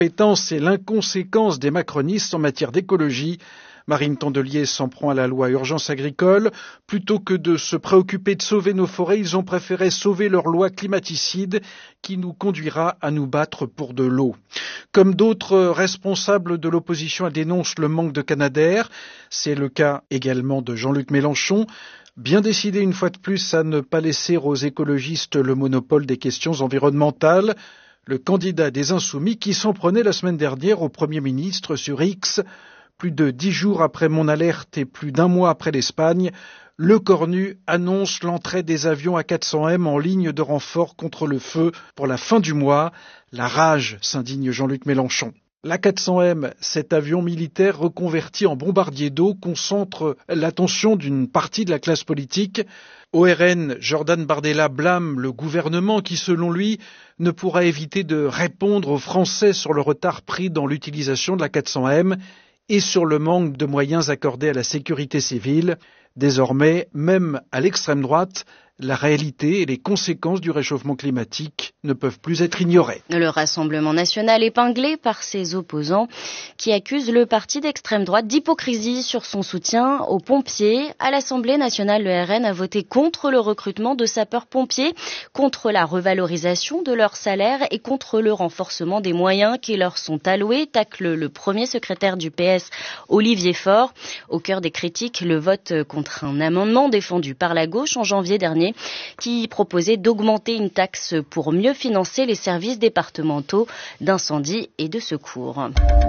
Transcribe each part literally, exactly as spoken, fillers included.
L'incompétence et l'inconséquence des macronistes en matière d'écologie. Marine Tondelier s'en prend à la loi urgence agricole. Plutôt que de se préoccuper de sauver nos forêts, ils ont préféré sauver leur loi climaticide qui nous conduira à nous battre pour de l'eau. Comme d'autres responsables de l'opposition, elle dénonce le manque de Canadair. C'est le cas également de Jean-Luc Mélenchon. Bien décidé une fois de plus à ne pas laisser aux écologistes le monopole des questions environnementales. Le candidat des Insoumis qui s'en prenait la semaine dernière au Premier ministre sur X. Plus de dix jours après mon alerte et plus d'un mois après l'Espagne, le Cornu annonce l'entrée des avions A quatre cents M en ligne de renfort contre le feu pour la fin du mois. La rage, s'indigne Jean-Luc Mélenchon. L'A quatre cents M, cet avion militaire reconverti en bombardier d'eau, concentre l'attention d'une partie de la classe politique. O R N, Jordan Bardella blâme le gouvernement qui, selon lui, ne pourra éviter de répondre aux Français sur le retard pris dans l'utilisation de l'A quatre cents M et sur le manque de moyens accordés à la sécurité civile. Désormais, même à l'extrême droite, la réalité et les conséquences du réchauffement climatique ne peuvent plus être ignorées. Le Rassemblement national épinglé par ses opposants qui accusent le parti d'extrême droite d'hypocrisie sur son soutien aux pompiers. À l'Assemblée nationale, le R N a voté contre le recrutement de sapeurs-pompiers, contre la revalorisation de leur salaire et contre le renforcement des moyens qui leur sont alloués, tacle le premier secrétaire du P S, Olivier Faure. Au cœur des critiques, le vote contre un amendement défendu par la gauche en janvier dernier qui proposait d'augmenter une taxe pour mieux financer les services départementaux d'incendie et de secours.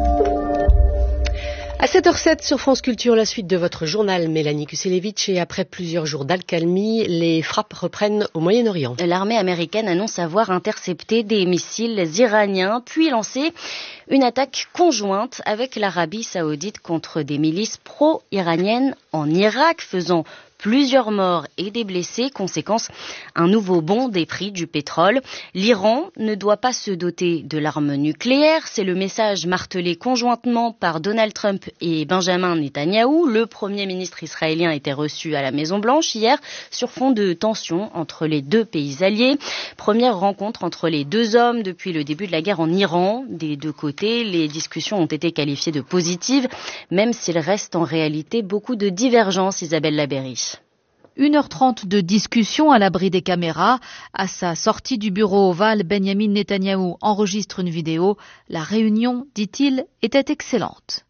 À sept heures zéro sept sur France Culture, la suite de votre journal, Mélanie Kuselevitch. Et après plusieurs jours d'accalmie, les frappes reprennent au Moyen-Orient. L'armée américaine annonce avoir intercepté des missiles iraniens, puis lancé une attaque conjointe avec l'Arabie saoudite contre des milices pro-iraniennes en Irak, faisant plusieurs morts et des blessés. Conséquence, un nouveau bond des prix du pétrole. L'Iran ne doit pas se doter de l'arme nucléaire. C'est le message martelé conjointement par Donald Trump et Benjamin Netanyahou. Le premier ministre israélien était reçu à la Maison-Blanche hier sur fond de tensions entre les deux pays alliés. Première rencontre entre les deux hommes depuis le début de la guerre en Iran. Des deux côtés, les discussions ont été qualifiées de positives, même s'il reste en réalité beaucoup de divergences, Isabelle Labéry. une heure trente de discussion à l'abri des caméras. À sa sortie du bureau ovale, Benjamin Netanyahou enregistre une vidéo. La réunion, dit-il, était excellente.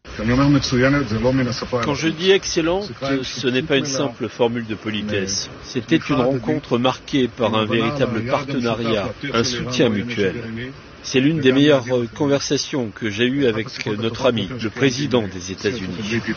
Quand je dis excellente, ce n'est pas une simple formule de politesse. C'était une rencontre marquée par un véritable partenariat, un soutien mutuel. C'est l'une des meilleures conversations que j'ai eues avec notre ami, le président des États-Unis.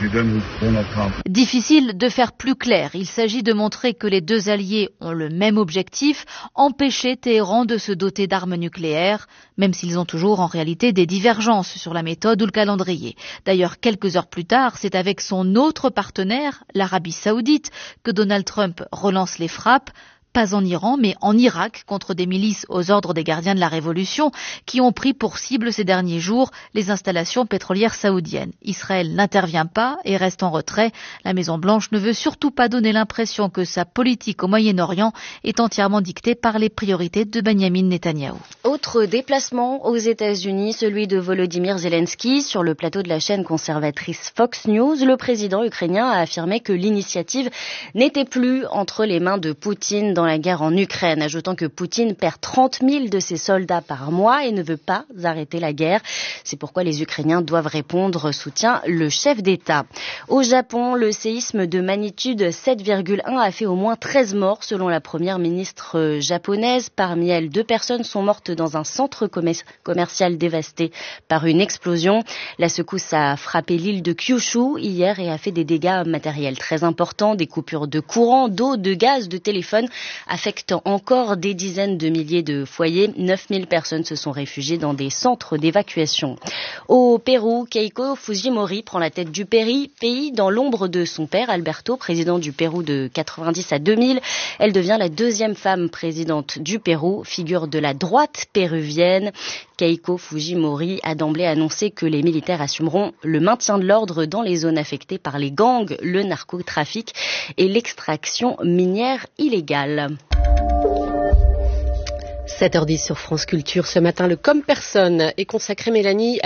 Difficile de faire plus clair. Il s'agit de montrer que les deux alliés ont le même objectif, empêcher Téhéran de se doter d'armes nucléaires, même s'ils ont toujours en réalité des divergences sur la méthode ou le calendrier. D'ailleurs, quelques heures plus tard, c'est avec son autre partenaire, l'Arabie saoudite, que Donald Trump relance les frappes. Pas en Iran, mais en Irak, contre des milices aux ordres des gardiens de la Révolution qui ont pris pour cible ces derniers jours les installations pétrolières saoudiennes. Israël n'intervient pas et reste en retrait. La Maison-Blanche ne veut surtout pas donner l'impression que sa politique au Moyen-Orient est entièrement dictée par les priorités de Benjamin Netanyahou. Autre déplacement aux États-Unis, celui de Volodymyr Zelensky. Sur le plateau de la chaîne conservatrice Fox News, le président ukrainien a affirmé que l'initiative n'était plus entre les mains de Poutine dans la guerre en Ukraine, ajoutant que Poutine perd trente mille de ses soldats par mois et ne veut pas arrêter la guerre. C'est pourquoi les Ukrainiens doivent répondre, soutient le chef d'État. Au Japon, le séisme de magnitude sept virgule un a fait au moins treize morts selon la première ministre japonaise. Parmi elles, deux personnes sont mortes dans un centre commer- commercial dévasté par une explosion. La secousse a frappé l'île de Kyushu hier et a fait des dégâts matériels très importants, des coupures de courant, d'eau, de gaz, de téléphone, affectant encore des dizaines de milliers de foyers. neuf mille personnes se sont réfugiées dans des centres d'évacuation. Au Pérou, Keiko Fujimori prend la tête du Péri, pays dans l'ombre de son père, Alberto, président du Pérou de quatre-vingt-dix à deux mille. Elle devient la deuxième femme présidente du Pérou, figure de la droite péruvienne. Keiko Fujimori a d'emblée annoncé que les militaires assumeront le maintien de l'ordre dans les zones affectées par les gangs, le narcotrafic et l'extraction minière illégale. sept heures dix sur France Culture. Ce matin, le Comme Personne est consacré, Mélanie,